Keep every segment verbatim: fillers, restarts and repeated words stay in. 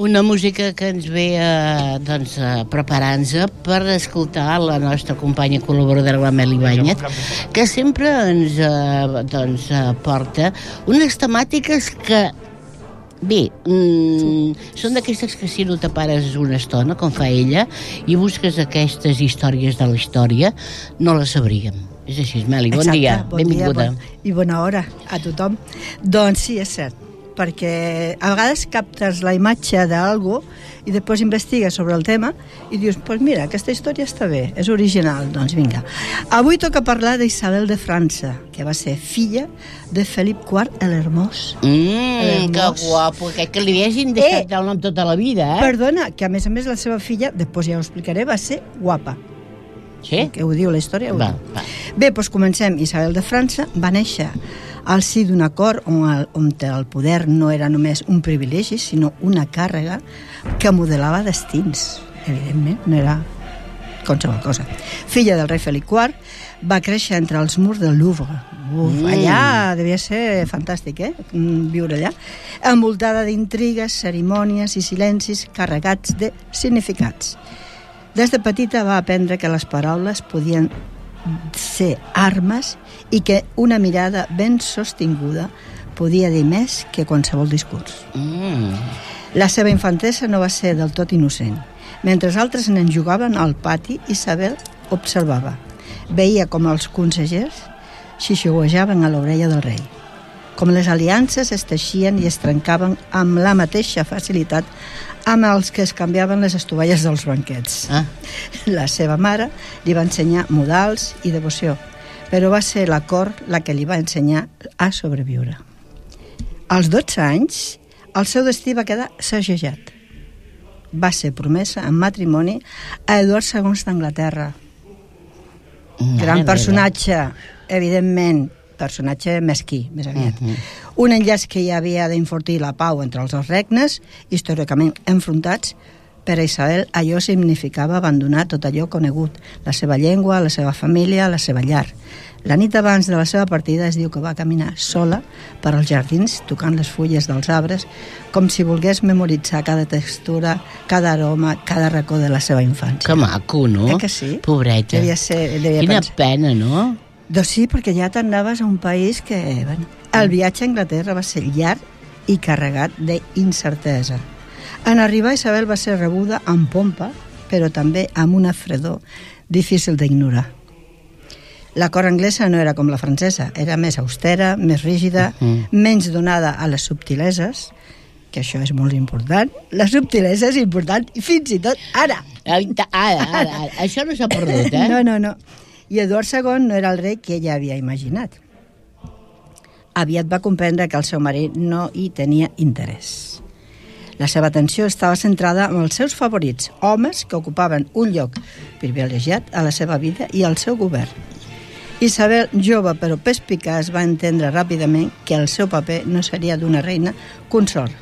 Una música que ens ve a, doncs, a preparar-nos per escoltar la nostra companya col·laboradora, la Meli Báñez, que sempre ens eh, doncs, porta unes temàtiques que, bé, mm, són d'aquestes que si no te pares una estona, com fa ella, i busques aquestes històries de la història, no les sabríem. És així, Meli, bon Exacte, dia, bon benvinguda. Dia, bon, I bona hora a tothom. Doncs sí, és cert, perquè a vegades captes la imatge d'algú i després investigues sobre el tema i dius, doncs pues mira, aquesta història està bé, és original, doncs vinga. Avui toca parlar d'Isabel de França, que va ser filla de Felip quart el Hermós. Mmm, que guapo, que, que li hagin deixat eh, el nom tota la vida, eh? Perdona, que a més a més la seva filla, després ja ho explicaré, va ser guapa. Sí? Que ho diu la història. Va, va. Bé, doncs comencem. Isabel de França va néixer al si d'un cort on el, on el poder no era només un privilegi, sinó una càrrega que modelava destins. Evidentment, no era qualsevol cosa. Filla del rei Felip quart, va créixer entre els murs del Louvre. Uf, mm. Allà devia ser fantàstic, eh? Viure allà. Envoltada d'intrigues, cerimònies i silencis carregats de significats. Des de petita va aprendre que les paraules podien ser armes i que una mirada ben sostinguda podia dir més que qualsevol discurs. Mm. La seva infantesa no va ser del tot innocent. Mentre altres nen jugaven al pati, Isabel observava. Veia com els consellers xiuxiuejaven a l'orella del rei, com les aliances es teixien i es trencaven amb la mateixa facilitat amb els que es canviaven les estovalles dels banquets. Ah. La seva mare li va ensenyar modals i devoció, però va ser la cort la que li va ensenyar a sobreviure. Als dotze anys, el seu destí va quedar segellat. Va ser promesa en matrimoni a Eduard segon d'Anglaterra. Gran personatge, evidentment, personatge mesquí, més aviat. Uh-huh. Un enllaç que hi havia d'enfortir la pau entre els dos regnes, històricament enfrontats. Per a Isabel allò significava abandonar tot allò conegut, la seva llengua, la seva família, la seva llar. La nit abans de la seva partida es diu que va caminar sola per als jardins, tocant les fulles dels arbres, com si volgués memoritzar cada textura, cada aroma, cada racó de la seva infància. Que maco, no? Eh que sí? Pobreta. Devia ser, devia Quina pensar. pena, no? Doncs sí, perquè ja t'anaves a un país que... Bueno, el viatge a Anglaterra va ser llarg i carregat d'incertesa. En arribar, Isabel va ser rebuda amb pompa, però també amb una fredor difícil d'ignorar. La cort anglesa no era com la francesa, era més austera, més rígida, uh-huh. menys donada a les subtileses, que això és molt important. La subtilesa és important, i fins i tot ara. Ara, ara, ara. Això no s'ha perdut, eh? No, no, no. I Eduard segon no era el rei que ella havia imaginat. Aviat va comprendre que el seu marit no hi tenia interès. La seva atenció estava centrada en els seus favorits, homes que ocupaven un lloc privilegiat a la seva vida i al seu govern. Isabel, jove però perspicaç, va entendre ràpidament que el seu paper no seria d'una reina consort.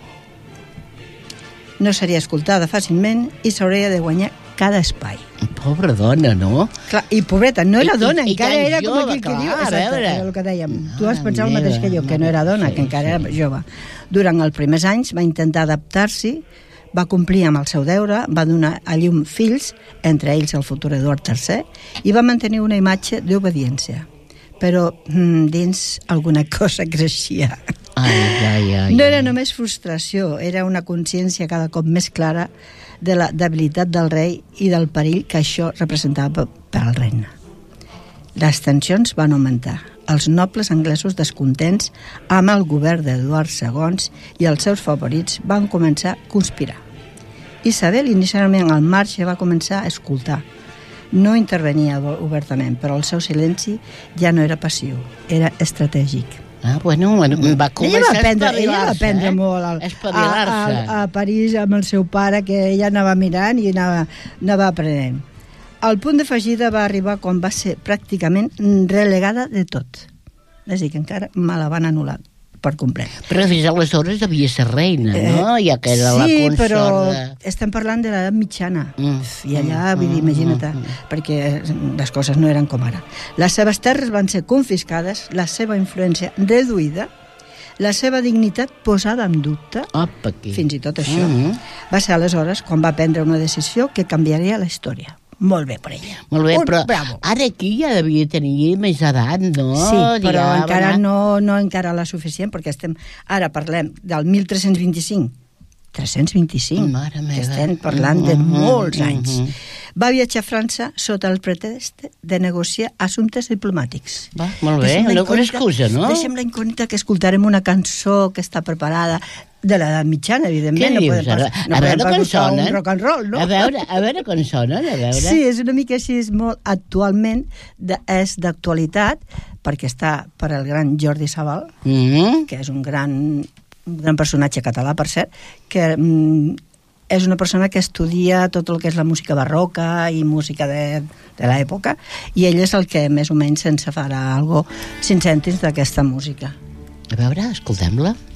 No seria escoltada fàcilment i s'hauria de guanyar cada espai. Pobra dona, no? Clar, i pobreta, no era dona, I, i, encara i era jove, com aquell que diu. Exacte, era el que dèiem. No, tu has pensat el mateix que jo, que no era dona, que encara era jove. Durant els primers anys va intentar adaptar-s'hi, va complir amb el seu deure, va donar a llum fills, entre ells el futur Eduard tercer, i va mantenir una imatge d'obediència. Però mm, dins alguna cosa creixia. Ai, ai, ai. No era només frustració, era una consciència cada cop més clara de la debilitat del rei i del perill que això representava per al regne. Les tensions van augmentar. Els nobles anglesos descontents amb el govern d'Eduard segon i els seus favorits van començar a conspirar. Isabel, inicialment al marge, va començar a escoltar. No intervenia obertament, però el seu silenci ja no era passiu, era estratègic. Ah, bueno, bueno va començar ella va aprendre, a espavilar-se. Ella va aprendre eh? molt al, a, a, a París amb el seu pare, que ella anava mirant i anava, anava aprenent. El punt de fugida va arribar quan va ser pràcticament relegada de tot. És a dir, que encara me la van anul·lar per complet. Però fins aleshores devia ser reina, no? Ja que era sí, la consort però de... estem parlant de l'edat mitjana. Mm. I allà, mm. vull dir, imagina't, mm. perquè les coses no eren com ara. Les seves terres van ser confiscades, la seva influència reduïda, la seva dignitat posada en dubte, Opa, aquí. fins i tot això, Mm-hmm. va ser aleshores quan va prendre una decisió que canviaria la història. Molt bé per ella. Molt bé, Un però bravo. ara aquí ja devia tenir més edat, no? Sí, però Ja va encara anar- no, no encara la suficient, perquè estem, ara parlem del mil tres-cents vint-i-cinc. tres-cents vint-i-cinc. Mare meva. Estem parlant de Mhm, molts mhm. anys. Va viatjar a França sota el pretext de negociar assumptes diplomàtics. Va, molt bé, Deixem la una incògnita- excusa, no? Deixem la incògnita que escoltarem una cançó que està preparada de l'edat mitjana, evidentment. Què no dius, podem pas, ara? no A podem veure pas com buscar sonen. un rock and roll, no? A veure, a veure com sonen, a veure. Sí, és una mica així, és molt actualment, de, és d'actualitat, perquè està per el gran Jordi Sabal, Mm-hmm. que és un gran, un gran personatge català, per cert, que mm, és una persona que estudia tot el que és la música barroca i música de, de l'època, i ell és el que més o menys ens farà algo cinc cèntims d'aquesta música. A veure, escoltem-la.